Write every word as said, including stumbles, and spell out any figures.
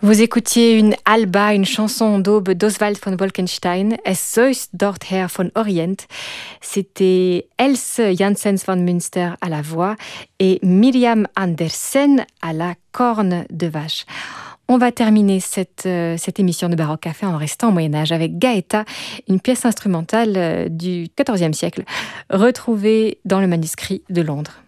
Vous écoutiez une Alba, une chanson d'aube d'Oswald von Wolkenstein, Es soist dorther von Orient. C'était Else Janssens van Münster à la voix et Miriam Andersen à la corne de vache. On va terminer cette, euh, cette émission de Baroque Café en restant au Moyen-Âge avec Gaëta, une pièce instrumentale euh, du quatorzième siècle, retrouvée dans le manuscrit de Londres.